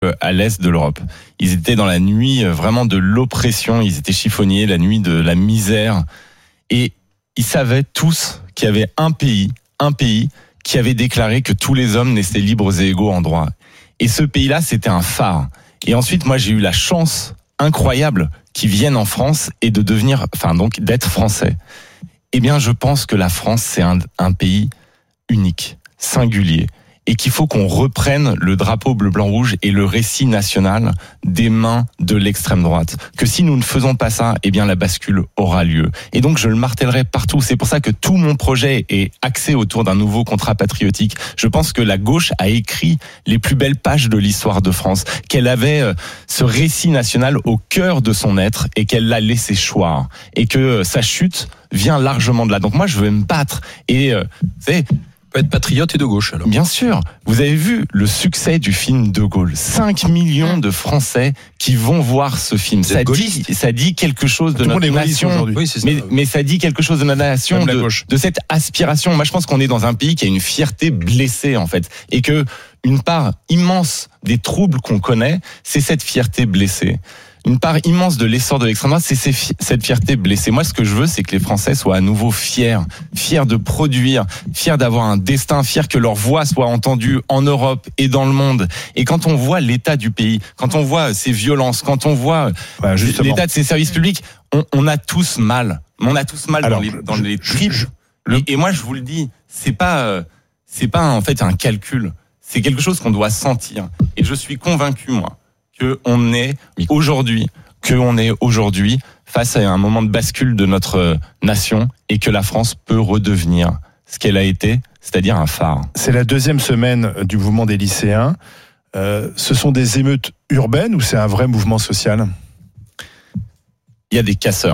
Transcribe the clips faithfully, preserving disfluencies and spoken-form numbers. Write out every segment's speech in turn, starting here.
à l'est de l'Europe. Ils étaient dans la nuit vraiment de l'oppression, ils étaient chiffonniers, la nuit de la misère. Et ils savaient tous qu'il y avait un pays, un pays qui avait déclaré que tous les hommes naissaient libres et égaux en droit. Et ce pays-là, c'était un phare. Et ensuite, moi, j'ai eu la chance incroyable qu'ils viennent en France et de devenir, enfin donc d'être français. Eh bien, je pense que la France, c'est un, un pays unique, singulier, et qu'il faut qu'on reprenne le drapeau bleu, blanc, rouge et le récit national des mains de l'extrême droite. Que si nous ne faisons pas ça, eh bien la bascule aura lieu. Et donc je le martellerai partout. C'est pour ça que tout mon projet est axé autour d'un nouveau contrat patriotique. Je pense que la gauche a écrit les plus belles pages de l'histoire de France, qu'elle avait ce récit national au cœur de son être et qu'elle l'a laissé choir. Et que sa chute vient largement de là. Donc moi je veux me battre. Et euh, vous savez, peut être patriote et de gauche alors. Bien sûr. Vous avez vu le succès du film De Gaulle. cinq millions de Français qui vont voir ce film. Ça dit, ça dit quelque chose de notre nation. Oui, c'est ça. Mais, mais ça dit quelque chose de notre nation, de, de cette aspiration. Moi, je pense qu'on est dans un pays qui a une fierté blessée, en fait. Et que une part immense des troubles qu'on connaît, c'est cette fierté blessée. Une part immense de l'essor de l'extrême droite, c'est cette fierté blessée. Moi, ce que je veux, c'est que les Français soient à nouveau fiers, fiers de produire, fiers d'avoir un destin, fiers que leur voix soit entendue en Europe et dans le monde. Et quand on voit l'état du pays, quand on voit ces violences, quand on voit ouais, l'état de ses services publics, on, on a tous mal. On a tous mal Alors, dans les, dans je, les tripes. Je, je, et, et moi, je vous le dis, c'est pas, c'est pas en fait un calcul. C'est quelque chose qu'on doit sentir. Et je suis convaincu, moi, qu'on est aujourd'hui, qu'on est aujourd'hui face à un moment de bascule de notre nation et que la France peut redevenir ce qu'elle a été, c'est-à-dire un phare. C'est la deuxième semaine du mouvement des lycéens. Euh, ce sont des émeutes urbaines ou c'est un vrai mouvement social ? Il y a des casseurs.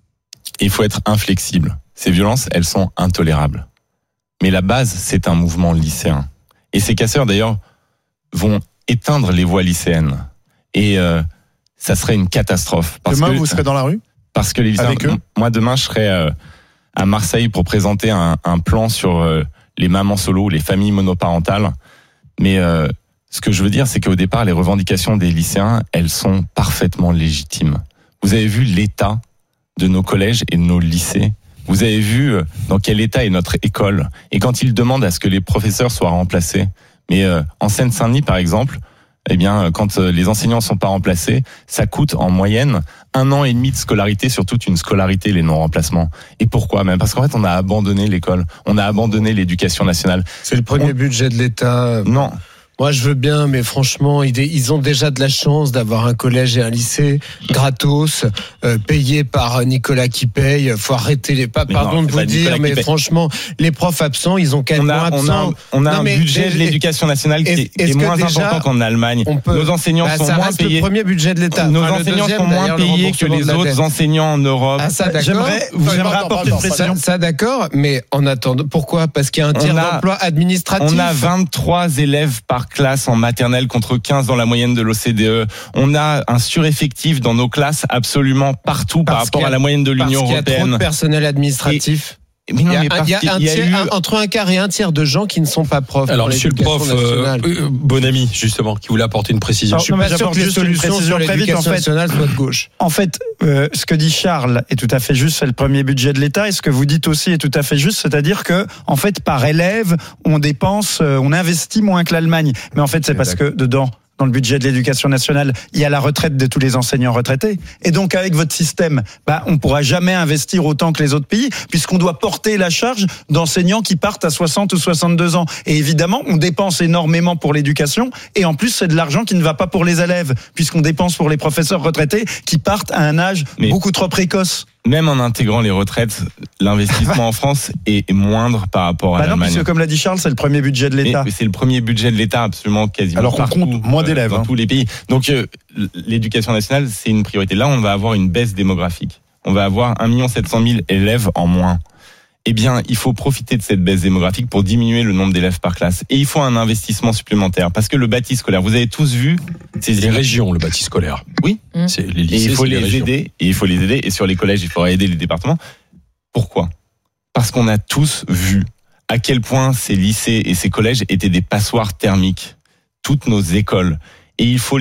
Et il faut être inflexible. Ces violences, elles sont intolérables. Mais la base, c'est un mouvement lycéen. Et ces casseurs, d'ailleurs, vont éteindre les voies lycéennes. Et euh, ça serait une catastrophe. Parce demain, que, vous serez dans la rue ? Parce que les lycéens, avec eux ? Moi, demain, je serai euh, à Marseille pour présenter un, un plan sur euh, les mamans solo, les familles monoparentales. Mais euh, ce que je veux dire, c'est qu'au départ, les revendications des lycéens, elles sont parfaitement légitimes. Vous avez vu l'état de nos collèges et de nos lycées. Vous avez vu dans quel état est notre école. Et quand ils demandent à ce que les professeurs soient remplacés. Mais euh, en Seine-Saint-Denis, par exemple, eh bien, quand les enseignants sont pas remplacés, ça coûte en moyenne un an et demi de scolarité sur toute une scolarité, les non-remplacements. Et pourquoi même ? Parce qu'en fait, on a abandonné l'école, on a abandonné l'éducation nationale. C'est le premier on... budget de l'État. Non. Moi, je veux bien, mais franchement, ils ont déjà de la chance d'avoir un collège et un lycée gratos, euh, payé par Nicolas qui paye. Faut arrêter les pas. Pardon non, de vous dire, mais franchement, les profs absents, ils ont quatre mois absents. On a, on a non, un mais, budget de l'éducation nationale qui est, qui est moins important qu'en Allemagne. Peut, Nos enseignants bah, sont ça moins reste payés. Le premier budget de l'État. Nos enfin, enseignants sont moins payés que les autres enseignants en Europe. Ah, ça, j'aimerais, vous j'aimerais apporter une précision. Ça, ça, d'accord, mais en attendant, pourquoi ? Parce qu'il y a un tiers d'emploi administratif. On a vingt-trois élèves par classe en maternelle, contre quinze dans la moyenne de l'O C D E. On a un sureffectif dans nos classes absolument partout par rapport à la moyenne de l'Union européenne. Parce qu'il y a trop de personnel administratif. Et, mais non, il y a, mais il y a, un, il y a tiers, eu... un, entre un quart et un tiers de gens qui ne sont pas profs. Alors, monsieur le prof, euh, euh, bon ami, justement, qui voulait apporter une précision. Alors, je suis pas sûr que les solutions sur l'éducation nationale soient de gauche. En fait, euh, ce que dit Charles est tout à fait juste, c'est le premier budget de l'État, et ce que vous dites aussi est tout à fait juste, c'est-à-dire que, en fait, par élève, on dépense, on investit moins que l'Allemagne. Mais en fait, c'est parce que dedans, dans le budget de l'éducation nationale, il y a la retraite de tous les enseignants retraités. Et donc, avec votre système, bah, on ne pourra jamais investir autant que les autres pays, puisqu'on doit porter la charge d'enseignants qui partent à soixante ou soixante-deux ans. Et évidemment, on dépense énormément pour l'éducation, et en plus, c'est de l'argent qui ne va pas pour les élèves, puisqu'on dépense pour les professeurs retraités qui partent à un âge Mais... beaucoup trop précoce. Même en intégrant les retraites, l'investissement en France est moindre par rapport à bah non, l'Allemagne. Puisque comme l'a dit Charles, c'est le premier budget de l'État. Mais, mais c'est le premier budget de l'État absolument quasiment Alors qu'on partout, compte moins d'élèves euh, dans hein. tous les pays. Donc euh, l'éducation nationale, c'est une priorité. Là, on va avoir une baisse démographique. On va avoir un million sept cent mille élèves en moins. Eh bien, il faut profiter de cette baisse démographique pour diminuer le nombre d'élèves par classe. Et il faut un investissement supplémentaire. Parce que le bâti scolaire, vous avez tous vu... C'est les régions, le bâti scolaire. Oui. Mmh. C'est les lycées, et il faut les, les aider. Et il faut les aider. Et sur les collèges, il faudra aider les départements. Pourquoi ? Parce qu'on a tous vu à quel point ces lycées et ces collèges étaient des passoires thermiques. Toutes nos écoles. Et il faut